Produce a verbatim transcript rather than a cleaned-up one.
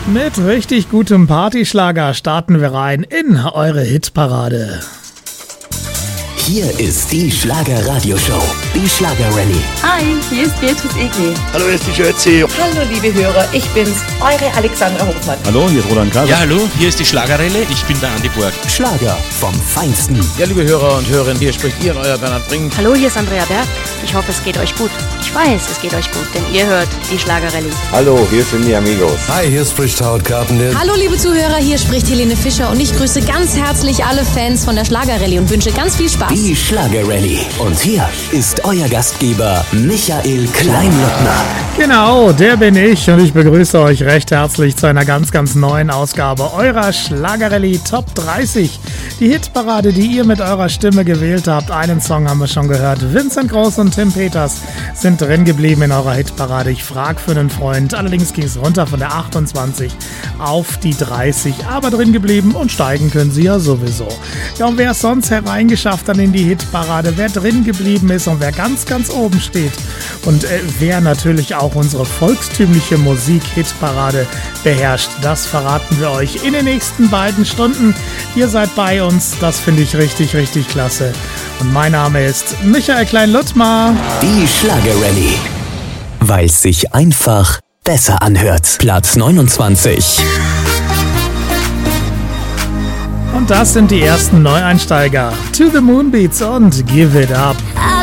Mit richtig gutem Partyschlager starten wir rein in eure Hitparade. Hier ist die Schlager-Radio-Show, die Schlager-Rallye. Hi, hier ist Beatrice Egli. Hallo, hier ist die Jötzi. Hallo, liebe Hörer, ich bin's, eure Alexandra Hofmann. Hallo, hier ist Roland Kaiser. Ja, hallo, hier ist die Schlager-Rallye. Ich bin der Andi Borg. Schlager vom Feinsten. Ja, liebe Hörer und Hörerinnen, hier spricht Ihr euer Bernhard Brink. Hallo, hier ist Andrea Berg. Ich hoffe, es geht euch gut. Ich weiß, es geht euch gut, denn ihr hört die Schlager-Rallye. Hallo, hier sind die Amigos. Hi, hier spricht Howard Carpenter. Hallo, liebe Zuhörer, hier spricht Helene Fischer und ich grüße ganz herzlich alle Fans von der Schlager-Rallye und wünsche ganz viel Spaß. Die Schlager-Rallye. Und hier ist euer Gastgeber Michael Kleinlottner. Genau, der bin ich und ich begrüße euch recht herzlich zu einer ganz, ganz neuen Ausgabe eurer Schlager-Rallye Top dreißig. Die Hitparade, die ihr mit eurer Stimme gewählt habt. Einen Song haben wir schon gehört. Vincent Groß und Tim Peters sind drin geblieben in eurer Hitparade. Ich frag für einen Freund. Allerdings ging es runter von der achtundzwanzig auf die dreißig. Aber drin geblieben und steigen können sie ja sowieso. Ja, und wer es sonst hereingeschafft hat in die Hitparade, wer drin geblieben ist und wer ganz, ganz oben steht und äh, wer natürlich auch unsere volkstümliche Musik-Hitparade beherrscht, das verraten wir euch in den nächsten beiden Stunden. Ihr seid bei uns, das finde ich richtig, richtig klasse. Und mein Name ist Michael Klein-Luttmar. Die Schlager-Rallye, weil es sich einfach besser anhört. Platz neunundzwanzig. Und das sind die ersten Neueinsteiger. To the Moonbeats und Give It Up.